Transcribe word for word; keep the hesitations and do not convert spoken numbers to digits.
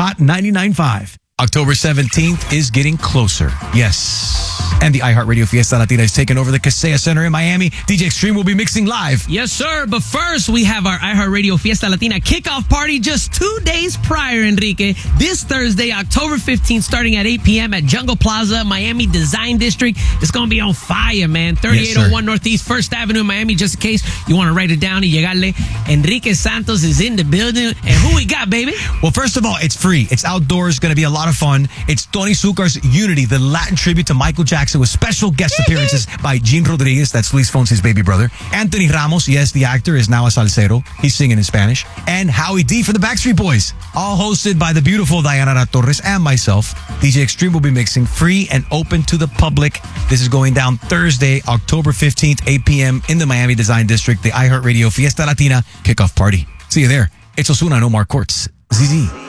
Hot ninety-nine point five. October seventeenth is getting closer. Yes. And the iHeartRadio Fiesta Latina is taking over the Kaseya Center in Miami. D J Extreme will be mixing live. Yes, sir. But first, we have our iHeartRadio Fiesta Latina kickoff party just two days prior, Enrique. This Thursday, October fifteenth, starting at eight p.m. at Jungle Plaza, Miami Design District. It's going to be on fire, man. thirty-eight oh one yes, Northeast First Avenue in Miami, just in case you want to write it down and llegarle. Enrique Santos is in the building. And who we got, baby? Well, first of all, it's free. It's outdoors. Going to be a lot of fun. It's Tony Zuccar's Unity, the Latin tribute to Michael Jackson, with special guest appearances by Gene Rodriguez, that's Luis Fonsi's baby brother. Anthony Ramos, yes, the actor, is now a salsero. He's singing in Spanish. And Howie D from the Backstreet Boys. All hosted by the beautiful Diana Torres and myself. D J Extreme will be mixing free and open to the public. This is going down Thursday, October fifteenth, eight p.m. in the Miami Design District, the iHeartRadio Fiesta Latina kickoff party. See you there. It's Ozuna and Omar Courts. Z Z.